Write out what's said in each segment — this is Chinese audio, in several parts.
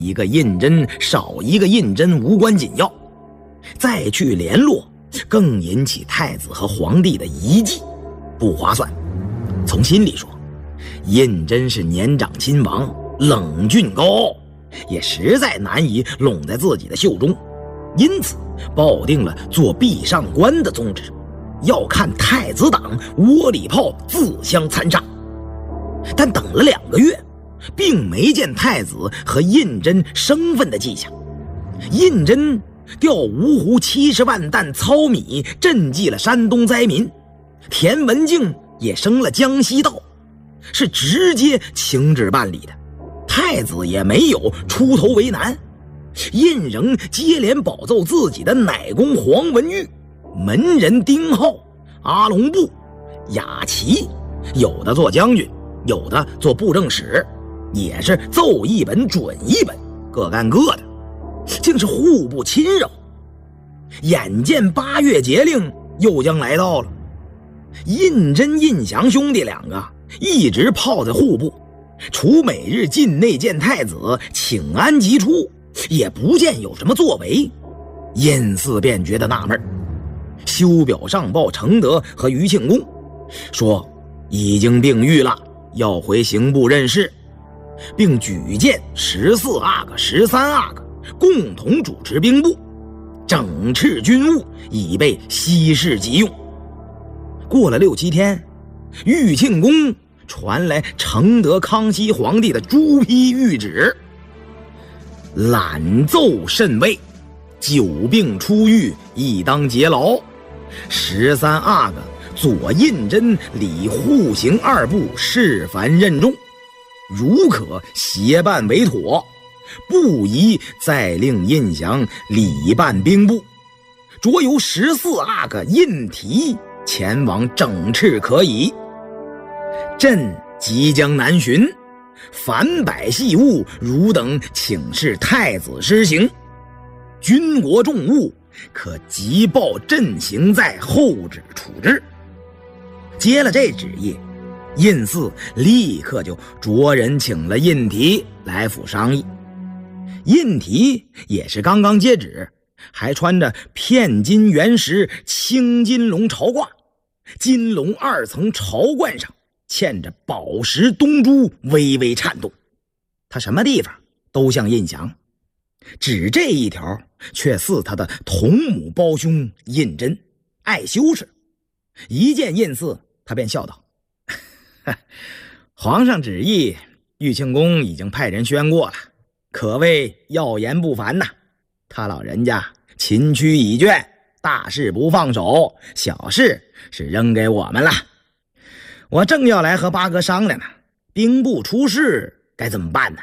一个胤禛少一个胤禛无关紧要，再去联络更引起太子和皇帝的疑忌，不划算。从心里说，胤禛是年长亲王，冷峻高傲，也实在难以拢在自己的袖中，因此抱定了做壁上观的宗旨，要看太子党窝里炮自相残杀。但等了2个月，并没见太子和胤禛生分的迹象。胤禛调芜湖70万担糙米赈济了山东灾民，田文镜也升了江西道，是直接请旨办理的，太子也没有出头为难。胤仍接连保奏自己的奶公黄文玉、门人丁浩、阿龙布、雅琪，有的做将军，有的做布政使，也是奏一本准一本，各干各的，竟是互不侵扰。眼见8月节令又将来到了，胤禛、胤祥兄弟2个一直泡在户部，除每日进内见太子请安即出，也不见有什么作为。胤祀便觉得纳闷，修表上报承德和余庆公，说已经病愈了，要回刑部任事，并举荐14阿哥、13阿哥共同主持兵部，整饬军务，以备西事急用。过了6、7天，余庆公传来承德康熙皇帝的朱批谕旨：懒奏甚微，久病初愈，亦当节劳。13阿哥左胤禛、李护行2部事烦任重，如可协办为妥，不宜再令胤祥理办兵部，着由14阿哥胤禔前往整饬可以。朕即将南巡，凡百细务，汝等请示太子施行。军国重务，可急报朕行在，后旨处置。接了这旨意，胤祀立刻就着人请了胤禔来府商议。胤禔也是刚刚接旨，还穿着片金原石青金龙朝褂，金龙2层朝冠上嵌着宝石东珠，微微颤动。他什么地方都像胤祥，只这一条却似他的同母胞兄胤禛，爱修饰。一见胤祀，他便笑道：皇上旨意，玉庆公已经派人宣过了，可谓要言不凡呐。他老人家勤屈已倦，大事不放手，小事是扔给我们了。我正要来和八哥商量呢，兵部出事该怎么办呢？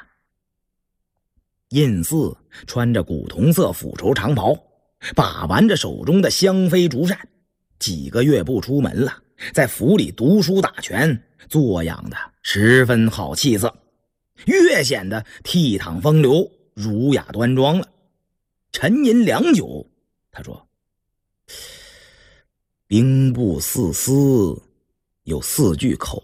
胤祀穿着古铜色斧绸长袍，把玩着手中的香妃竹扇，几个月不出门了，在府里读书打拳，做养的十分好气色，越显得倜傥风流，儒雅端庄了。沉吟良久，他说：兵部4司有4句口